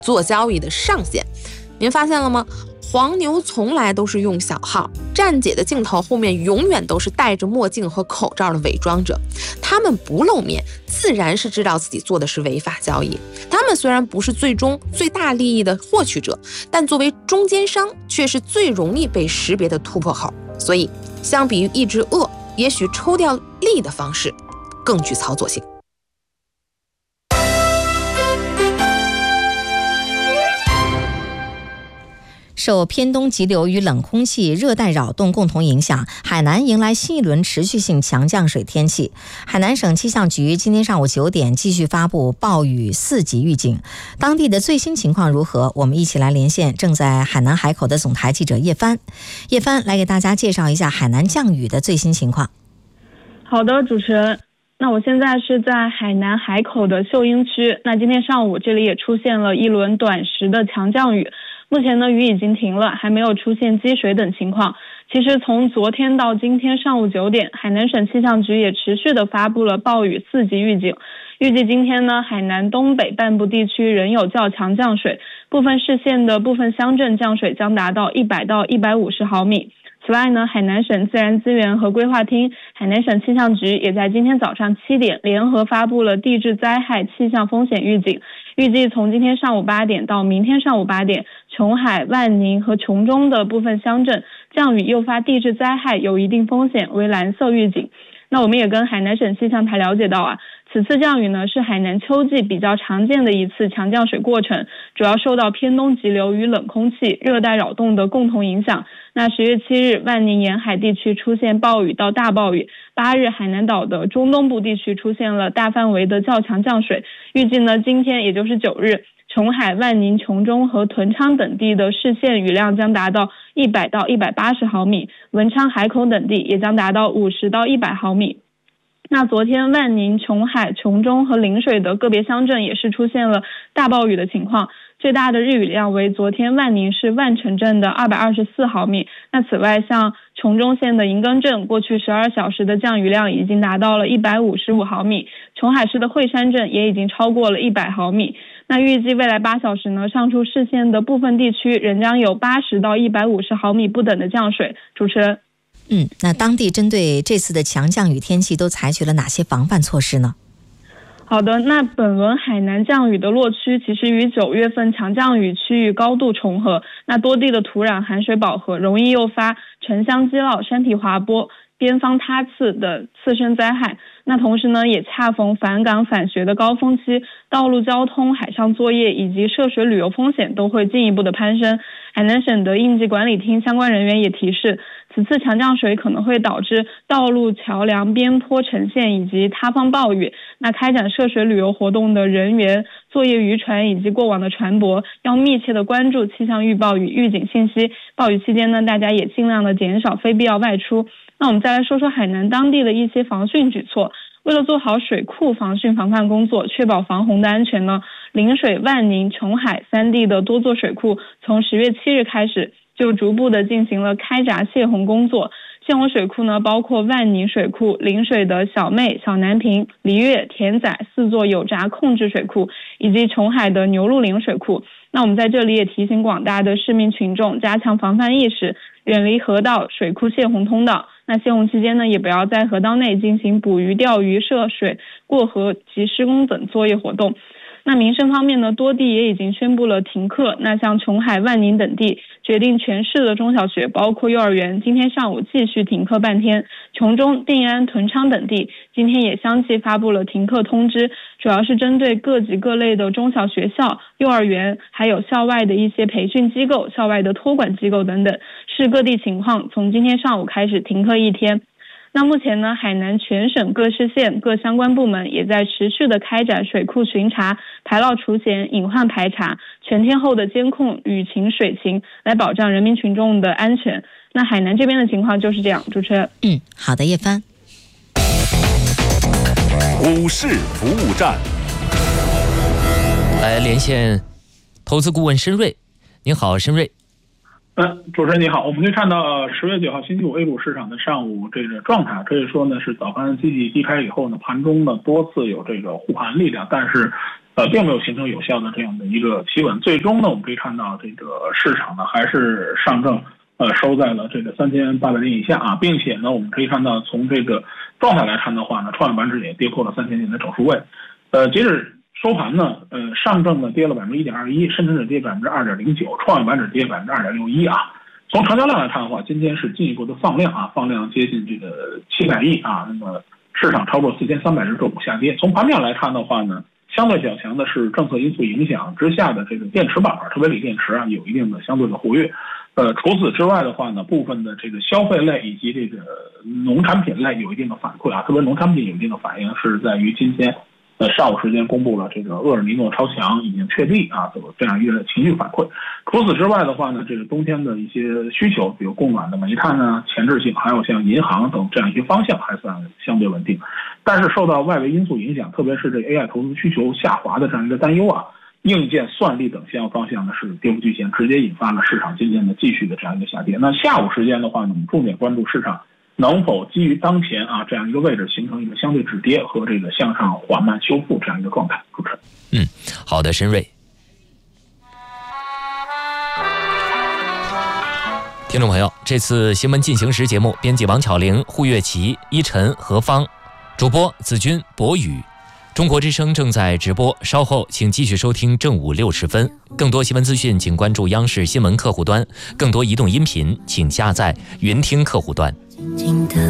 做交易的上限。您发现了吗？黄牛从来都是用小号，站姐的镜头后面永远都是戴着墨镜和口罩的伪装者，他们不露面，自然是知道自己做的是违法交易。他们虽然不是最终最大利益的获取者，但作为中间商却是最容易被识别的突破口。所以相比于抑制恶，也许抽掉利的方式更具操作性。 受偏东急流与冷空气热带扰动共同影响，海南迎来新一轮持续性强降水天气。海南省气象局今天上午9点继续发布暴雨4级预警，当地的最新情况如何？我们一起来连线正在海南海口的总台记者叶帆。叶帆来给大家介绍一下海南降雨的最新情况。 好的，主持人。那我现在是在海南海口的秀英区，那今天上午这里也出现了一轮短时的强降雨。目前呢，雨已经停了，还没有出现积水等情况。其实从昨天到今天上午9点，海南省气象局也持续的发布了暴雨4级预警。预计今天呢，海南东北半部地区仍有较强降水，部分市县的部分乡镇降水将达到100到150毫米。此外呢，海南省自然资源和规划厅、海南省气象局也在今天早上7点联合发布了地质灾害气象风险预警。预计从今天上午8点到明天上午8点，琼海、万宁和琼中的部分乡镇降雨诱发地质灾害有一定风险为蓝色预警。那我们也跟海南省气象台了解到此次降雨呢是海南秋季比较常见的一次强降水过程，主要受到偏东急流与冷空气热带扰动的共同影响。那10月7日，万宁沿海地区出现暴雨到大暴雨，8日海南岛的中东部地区出现了大范围的较强降水。预计呢，今天也就是9日，琼海、万宁、琼中和屯昌等地的市县雨量将达到100到180毫米，文昌、海口等地也将达到50到100毫米。那昨天万宁、琼海、琼中和陵水的个别乡镇也是出现了大暴雨的情况，最大的日雨量为昨天万宁市万城镇的224毫米。那此外，像琼中县的银庚镇过去12小时的降雨量已经达到了155毫米，琼海市的惠山镇也已经超过了100毫米。那预计未来8小时呢，上述市县的部分地区仍将有80到150毫米不等的降水。主持人。 那当地针对这次的强降雨天气都采取了哪些防范措施呢？ 好的，那本轮海南降雨的落区其实与9月份强降雨区域高度重合，那多地的土壤含水饱和，容易诱发城乡基涝、山体滑坡、边防塌刺的次生灾害。那同时呢，也恰逢返岗返学的高峰期，道路交通、海上作业以及涉水旅游风险都会进一步的攀升。海南省的应急管理厅相关人员也提示，此次强降水可能会导致道路、桥梁、边坡沉陷以及塌方暴雨。那开展涉水旅游活动的人员、作业渔船以及过往的船舶要密切的关注气象预报与预警信息。暴雨期间呢，大家也尽量的减少非必要外出。那我们再来说说海南当地的一些防汛举措。为了做好水库防汛防范工作，确保防洪的安全呢，陵水、万宁、琼海3地的多座水库从10月7日开始就逐步的进行了开闸泄洪工作。泄洪水库呢，包括万宁水库、陵水的小妹、小南坪、黎月、田仔4座有闸控制水库，以及琼海的牛鹿岭水库。那我们在这里也提醒广大的市民群众加强防范意识，远离河道、水库泄洪通道。那泄洪期间呢，也不要在河道内进行捕鱼、钓鱼、涉水、过河及施工等作业活动。那民生方面呢，多地也已经宣布了停课。那像琼海、万宁等地决定全市的中小学包括幼儿园今天上午继续停课半天。琼中、定安、屯昌等地今天也相继发布了停课通知，主要是针对各级各类的中小学校、幼儿园，还有校外的一些培训机构、校外的托管机构等等。视各地情况，从今天上午开始停课1天。那目前呢，海南全省各市县各相关部门也在持续的开展水库巡查、排涝除险、隐患排查、全天候的监控雨情水情，来保障人民群众的安全。那海南这边的情况就是这样。主持人。 好的，叶帆。 股市服务站， 来连线投资顾问申瑞。您好，申瑞。 主持人你好，我们可以看到10月9号星期五 A 股市场的上午这个状态，可以说呢是早盘积极低开以后呢，盘中呢多次有这个护盘力量，但是并没有形成有效的这样的一个企稳。最终呢，我们可以看到这个市场呢还是上证收在了这个3800点以下啊，并且呢，我们可以看到从这个状态来看的话呢，创业板指也跌破了3000点的整数位。截止收盘呢，上证呢跌了1.21%，深成指跌2.09%，创业板指跌2.61%啊。从成交量来看的话，今天是进一步的放量啊，放量接近这个700亿啊，那么市场超过4300只个股下跌。从盘面来看的话呢，相对较强的是政策因素影响之下的这个电池板，特别锂电池啊，有一定的相对的活跃。除此之外的话呢，部分的这个消费类以及这个农产品类有一定的反馈啊，特别农产品有一定的反应是在于今天上午时间公布了这个厄尔尼诺超强已经确立啊，这样一个情绪反馈。除此之外的话呢，这个冬天的一些需求，比如供暖的煤炭啊、前置性，还有像银行等这样一些方向还算相对稳定。但是受到外围因素影响，特别是这 AI 投资需求下滑的这样一个担忧啊，硬件、算力等相关方向呢是跌幅巨显，直接引发了市场今天的继续的这样一个下跌。那下午时间的话呢，我们重点关注市场能否基于当前啊这样一个位置形成一个相对止跌和这个向上缓慢修复这样一个状态。主持人， 好的，申瑞。听众朋友，这次新闻进行时节目，编辑王巧玲、胡月琪、依晨、何芳，主播子君、博宇。中国之声正在直播，稍后请继续收听正午60分。更多新闻资讯，请关注央视新闻客户端；更多移动音频，请下载云听客户端。静静的